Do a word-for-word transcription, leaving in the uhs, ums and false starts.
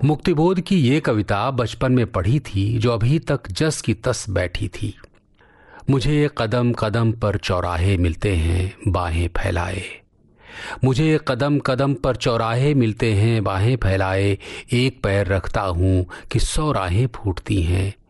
मुक्तिबोध की ये कविता बचपन में पढ़ी थी जो अभी तक जस की तस बैठी थी। मुझे ये कदम कदम पर चौराहे मिलते हैं बाहें फैलाए, मुझे ये कदम कदम पर चौराहे मिलते हैं बाहें फैलाए। एक पैर रखता हूँ कि सौ राहें फूटती हैं,